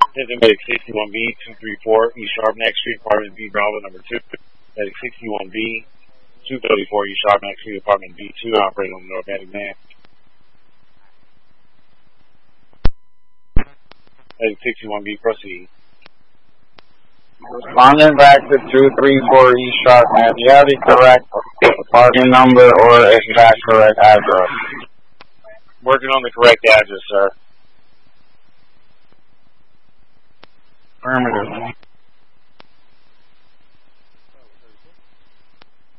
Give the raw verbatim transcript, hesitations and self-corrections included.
This is Medic sixty-one B, two three four East Sharpnack Street, Apartment B, Bravo, number two. Medic sixty-one B, two thirty-four East Sharpnack Street, Apartment B two, operating on the North Atlantic. Medic sixty-one B, proceed. Responding back to two three four East Sharpnack, do you have the correct parking number or exact correct address? Working on the correct address, sir. Affirmative.